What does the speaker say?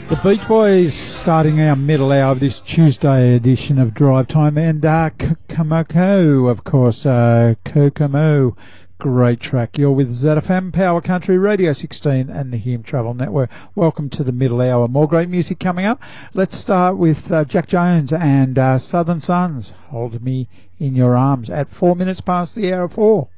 The Beach Boys starting our middle hour of this Tuesday edition of Drive Time, and Kokomo, of course, Kokomo, great track. You're with ZFM, Power Country Radio 16 and the Hume Travel Network. Welcome to the middle hour. More great music coming up. Let's start with Jack Jones and Southern Sons, Hold Me in Your Arms, at 4 minutes past the hour of 4.